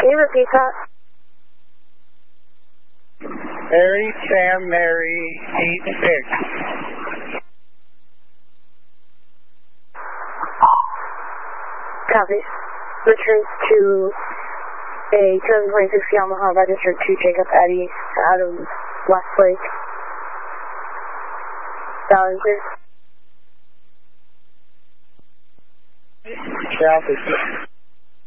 Can you repeat that? Mary, Sam, Mary, 86. Copy. Return to a 2026 Yamaha registered to Jacob Eddy out of Westlake. Sound clear? Copy.